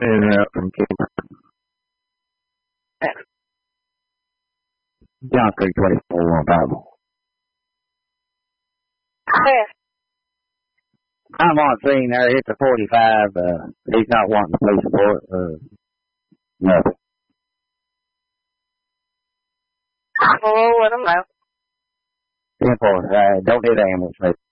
In and out from King. John 3:24 on Bible. Yeah. I'm on scene there. It's a 45. He's not wanting the police support. Nothing. Well, let him know. 10-4. Don't hit ambulance, mate.